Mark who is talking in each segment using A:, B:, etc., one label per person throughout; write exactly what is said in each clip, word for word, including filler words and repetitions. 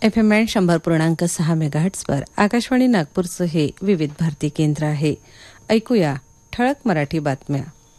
A: F M band शंभर पूर्णांक सहा मेगाहर्ट्झवर आकाशवाणी नागपूरचं हे विविध भारती केंद्र आहे. ऐकूया ठळक मराठी बातम्या.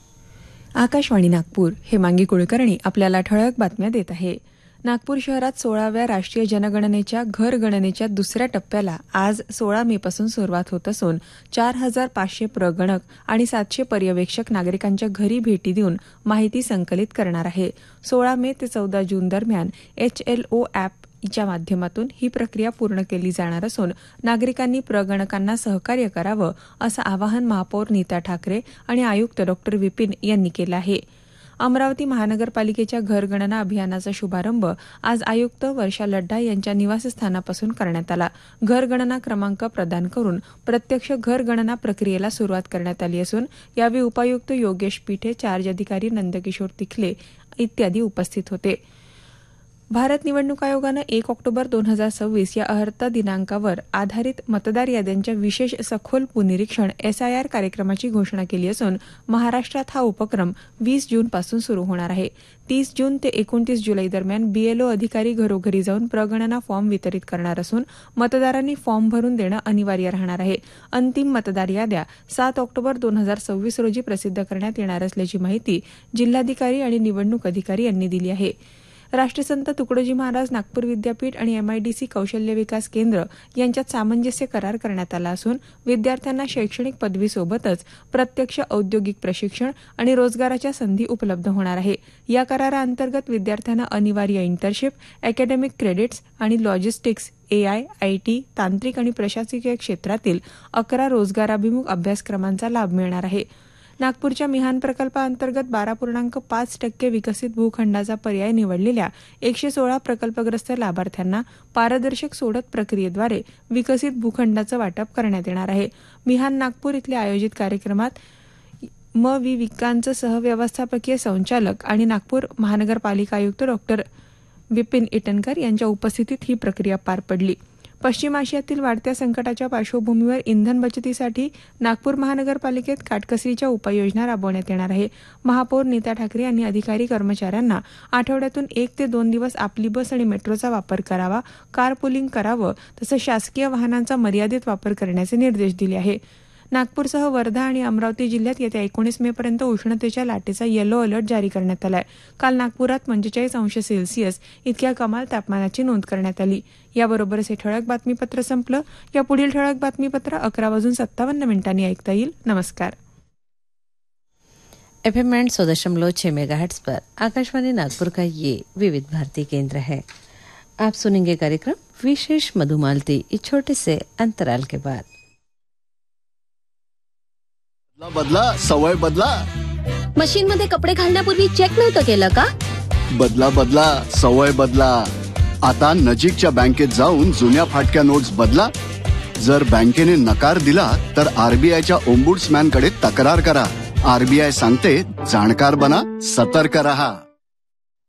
B: आकाशवाणी नागपूर हे मांगी कुलकर्णी आपल्याला ठळक बातम्या देत आहे. नागपूर शहरात सोळाव्या राष्ट्रीय जनगणनेच्या घर गणनेच्या दुसऱ्या टप्प्याला आज सोळा मे पासून सुरुवात होत असून चार हजार पाचशे प्रगणक आणि सातशे पर्यवेक्षक नागरिकांच्या घरी भेटी देऊन माहिती संकलित करणार आहे. सोळा मे ते चौदा जून दरम्यान एच एल ओ ॲप च्या माध्यमातून ही प्रक्रिया पूर्ण केली जाणार असून नागरिकांनी प्रगणकांना सहकार्य करावं असं आवाहन महापौर नीता ठाकरे आणि आयुक्त डॉक्टर विपिन यांनी केलं आहे. अमरावती महानगरपालिकेच्या घरगणना अभियानाचा शुभारंभ आज आयुक्त वर्षा लड्डा यांच्या निवासस्थानापासून करण्यात आला. घरगणना क्रमांक प्रदान करून प्रत्यक्ष घरगणना प्रक्रियेला सुरुवात करण्यात आली असून यावेळी उपायुक्त योगेश पीठे, चार्ज अधिकारी नंदकिशोर तिखले इत्यादी उपस्थित होते. भारत निवडणूक आयोगानं एक ऑक्टोबर दोन हजार सव्वीस या अर्थ दिनांकावर आधारित मतदार याद्यांच्या विशेष सखोल पुनरीक्षण एसआयआर कार्यक्रमाची घोषणा केली असून महाराष्ट्रात हा उपक्रम वीस जून पासून सुरू होणार आहे. तीस जून ते एकोणतीस जुलै दरम्यान बीएलओ अधिकारी घरोघरी जाऊन प्रगणना फॉर्म वितरित करणार असून मतदारांनी फॉर्म भरून देणं अनिवार्य राहणार आहे. अंतिम मतदार याद्या सात ऑक्टोबर दोन हजार सव्वीस रोजी प्रसिद्ध करण्यात येणार असल्याची माहिती जिल्हाधिकारी आणि निवडणूक अधिकारी यांनी दिली आहे. राष्ट्रसंत तुकडोजी महाराज नागपूर विद्यापीठ आणि एमआयडीसी कौशल्य विकास केंद्र यांच्यात सामंजस्य करार करण्यात आला असून विद्यार्थ्यांना शैक्षणिक पदवीसोबतच प्रत्यक्ष औद्योगिक प्रशिक्षण आणि रोजगाराच्या संधी उपलब्ध होणार आहे. या कराराअंतर्गत विद्यार्थ्यांना अनिवार्य इंटर्नशिप, अकॅडमिक क्रेडिट्स आणि लॉजिस्टिक्स, एआय, आयटी, तांत्रिक आणि प्रशासकीय क्षेत्रातील अकरा रोजगाराभिमुख अभ्यासक्रमांचा लाभ मिळणार आहे. नागपूरच्या मिहान प्रकल्पाअंतर्गत बारा पूर्णांक पाच टक्के विकसित भूखंडाचा पर्याय निवडलेल्या एकशे सोळा प्रकल्पग्रस्त लाभार्थ्यांना पारदर्शक सोडत प्रक्रियेद्वारे विकसित भूखंडाचं वाटप करण्यात येणार आहे. मिहान नागपूर इथल्या आयोजित कार्यक्रमात म वि विकांचं सहव्यवस्थापकीय संचालक आणि नागपूर महानगरपालिका आयुक्त डॉक्टर विपिन इटनकर यांच्या उपस्थितीत ही प्रक्रिया पार पडली. पश्चिम आशियातील वाढत्या संकटाच्या पार्श्वभूमीवर इंधन बचतीसाठी नागपूर महानगरपालिकेत काटकसरीच्या उपाययोजना राबवण्यात येणार आहे. महापौर नीता ठाकरे यांनी अधिकारी कर्मचाऱ्यांना आठवड्यातून एक ते दोन दिवस आपली बस आणि मेट्रोचा वापर करावा, कार पुलिंग करावं तसंच शासकीय वाहनांचा मर्यादित वापर करण्याचे निर्देश दिले आहे. नागपूरसह वर्धा आणि अमरावती जिल्ह्यात येत्या एकोणीस मे पर्यंत उष्णतेच्या लाटेचा येलो अलर्ट जारी करण्यात आला आहे. काल नागपुरात पंचेचाळीस अंश सेल्सिअस इतक्या कमाल तापमानाची नोंद करण्यात आली. याबरोबरच हे ठळक बातमीपत्र संपलं. या पुढील ठळक बातमीपत्र अकरा वाजून सत्तावन्न मिनिटांनी ऐकता येईल. नमस्कार.
A: एफ एम बँड सौ दशमलव छह मेगाहर्ट्ज पर आकाशवाणी नागपुर का ये विविध भारती केंद्र है. आप सुनेंगे कार्यक्रम विशेष मधुमालती इस छोटे से अंतराल के बाद.
C: बदला सवय बदला.
D: मशीन मध्ये कपडे घालण्यापूर्वी चेक नव्हतं केलं का?
C: बदला बदला सवय बदला. आता नजीकच्या बँकेत जाऊन जुन्या फाटक्या नोट्स बदला. जर बँकेने नकार दिला तर आरबीआयच्या ओम्बुड्समॅन कडे तक्रार करा. आरबीआय सांगते, जाणकार बना, सतर्क रहा.